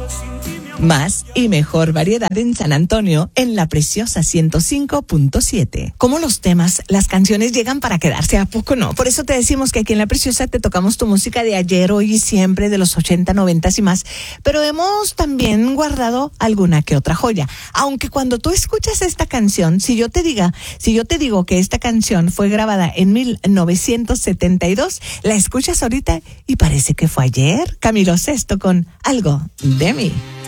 Más y mejor variedad en San Antonio, en la preciosa 105.7. Como los temas, las canciones llegan para quedarse, ¿a poco no? Por eso te decimos que aquí en La Preciosa te tocamos tu música de ayer, hoy y siempre, de los 80, 90 y más. Pero hemos también guardado alguna que otra joya. Aunque cuando tú escuchas esta canción, si yo te digo que esta canción fue grabada en 1972, la escuchas ahorita y parece que fue ayer. Camilo Sesto con Algo de mí.